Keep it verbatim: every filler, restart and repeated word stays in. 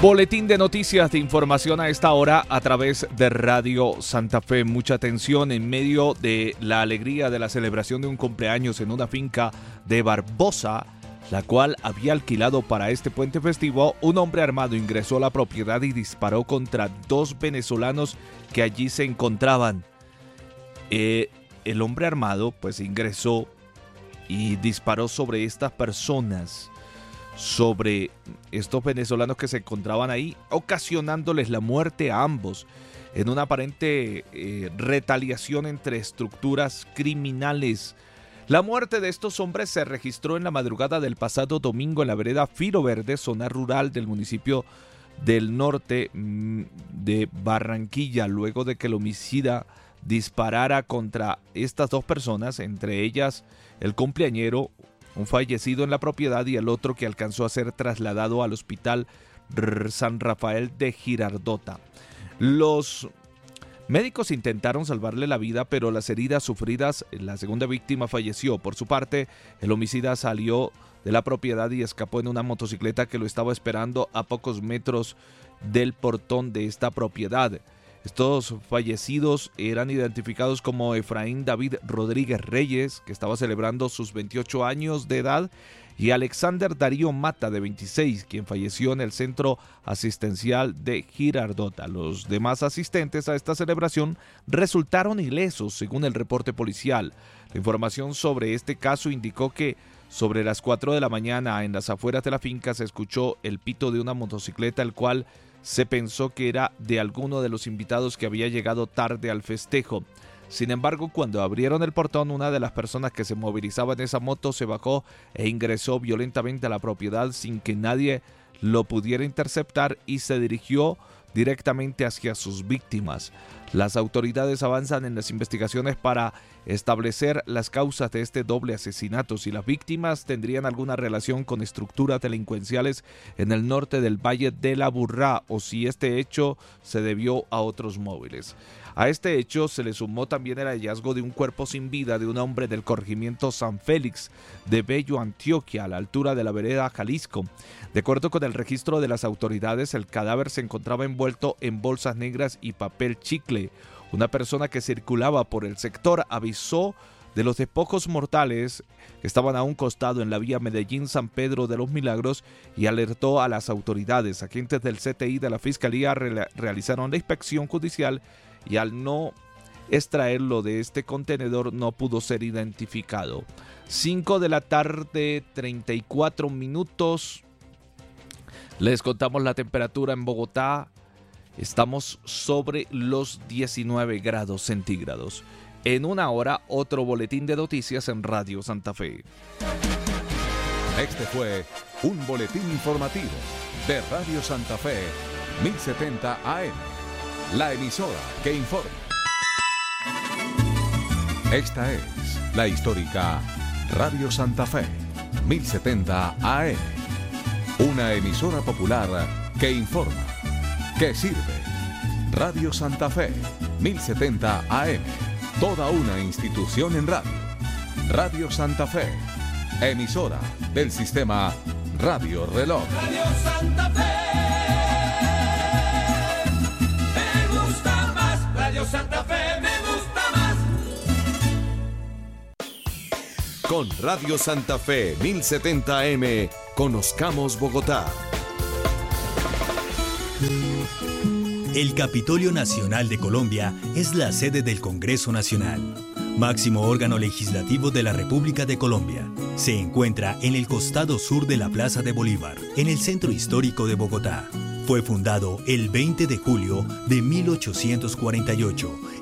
Boletín de noticias de información a esta hora a través de Radio Santa Fe. Mucha atención en medio de la alegría de la celebración de un cumpleaños en una finca de Barbosa, la cual había alquilado para este puente festivo. Un hombre armado ingresó a la propiedad y disparó contra dos venezolanos que allí se encontraban. Eh, el hombre armado pues ingresó y disparó sobre estas personas, sobre estos venezolanos que se encontraban ahí, ocasionándoles la muerte a ambos en una aparente eh, retaliación entre estructuras criminales. La muerte de estos hombres se registró en la madrugada del pasado domingo en la vereda Filo Verde, zona rural del municipio del norte mmm, de Barranquilla, luego de que el homicida disparara contra estas dos personas, entre ellas el cumpleañero, un fallecido en la propiedad, y el otro que alcanzó a ser trasladado al hospital San Rafael de Girardota. Los médicos intentaron salvarle la vida, pero las heridas sufridas, la segunda víctima falleció. Por su parte, el homicida salió de la propiedad y escapó en una motocicleta que lo estaba esperando a pocos metros del portón de esta propiedad. Estos fallecidos eran identificados como Efraín David Rodríguez Reyes, que estaba celebrando sus veintiocho años de edad, y Alexander Darío Mata, de veintiséis, quien falleció en el centro asistencial de Girardota. Los demás asistentes a esta celebración resultaron ilesos, según el reporte policial. La información sobre este caso indicó que sobre las cuatro de la mañana, en las afueras de la finca, se escuchó el pito de una motocicleta, el cual se pensó que era de alguno de los invitados que había llegado tarde al festejo. Sin embargo, cuando abrieron el portón, una de las personas que se movilizaba en esa moto se bajó e ingresó violentamente a la propiedad sin que nadie lo pudiera interceptar y se dirigió directamente hacia sus víctimas. Las autoridades avanzan en las investigaciones para establecer las causas de este doble asesinato, si las víctimas tendrían alguna relación con estructuras delincuenciales en el norte del Valle de la Burrá o si este hecho se debió a otros móviles. A este hecho se le sumó también el hallazgo de un cuerpo sin vida de un hombre del corregimiento San Félix de Bello, Antioquia, a la altura de la vereda Jalisco. De acuerdo con el registro de las autoridades, el cadáver se encontraba envuelto en bolsas negras y papel chicle. Una persona que circulaba por el sector avisó de los despojos mortales que estaban a un costado en la vía Medellín-San Pedro de los Milagros y alertó a las autoridades. Agentes del C T I de la Fiscalía re- realizaron la inspección judicial y al no extraerlo de este contenedor no pudo ser identificado. cinco de la tarde, treinta y cuatro minutos. Les contamos la temperatura en Bogotá. Estamos sobre los diecinueve grados centígrados. En una hora, otro boletín de noticias en Radio Santa Fe. Este fue un boletín informativo de Radio Santa Fe, mil setenta A M, la emisora que informa. Esta es la histórica Radio Santa Fe, mil setenta A M, una emisora popular que informa, que sirve. Radio Santa Fe, mil setenta A M, toda una institución en radio. Radio Santa Fe, emisora del sistema Radio Reloj. Radio Santa Fe, me gusta más. Radio Santa Fe, me gusta más. Con Radio Santa Fe, mil setenta A M, conozcamos Bogotá. El Capitolio Nacional de Colombia es la sede del Congreso Nacional, máximo órgano legislativo de la República de Colombia. Se encuentra en el costado sur de la Plaza de Bolívar, en el centro histórico de Bogotá. Fue fundado el veinte de julio de mil ochocientos cuarenta y ocho